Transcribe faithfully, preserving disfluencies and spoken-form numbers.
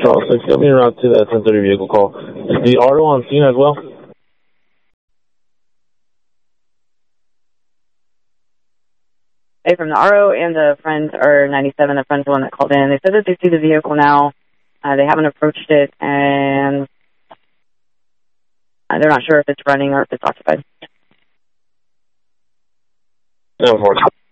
Charles six, got me around to that ten thirty vehicle call. Is the R O on scene as well? Hey, from the R O and the friend, or ninety-seven, the friend's the one that called in. They said that they see the vehicle now. Uh, they haven't approached it, and uh, they're not sure if it's running or if it's occupied. No,